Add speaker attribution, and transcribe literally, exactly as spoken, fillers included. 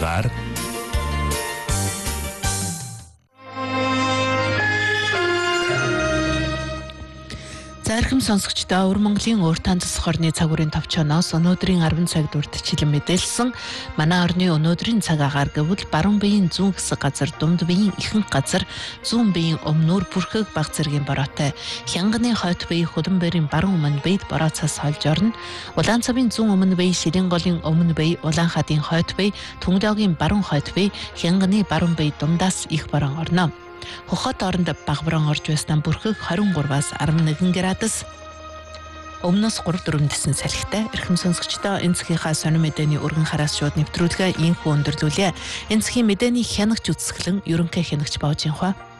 Speaker 1: цагаар
Speaker 2: Зархим сонсогчдоо Өвөр Монголын өөр танцс хорны цаг үрийн товчоноос өнөөдрийн арван цагт урьдчилан мэдээлсэн манай орны өнөөдрийн цаг агаар гэвэл баруун биеийн зүүн хэсэг газар, дунд биеийн ихэнх газар, зүүн биеийн өмнөр бүрхэг баг зэргийн бороотой, хянганы хойд бие хөлөн бэрийн баруун өмнө биед бороо цас хольж орно. Улаан цавын зүүн өмнө бие, ширийн голын өмнө бие, улаан хадын хойд бие, түнглөөгийн баруун хойд бие, хянганы баруун бие дундаас их бороо орно. Хохот оронд багбаран орж байсан бүрхэг двадцать trois-аас арван нэгэн градус, өмнөөс три дөрвөн дэсэн салхитай. Эрхэм сонсогчдоо энэ цагийнхаа сонир мэдээний өргөн хараас шууд нэвтрүүлгээ ийхүү өндөрлүүлье. Энэ цагийн мэдээний хянагч үзэсгэлэн ерөнхий хянагч Баужин хаа.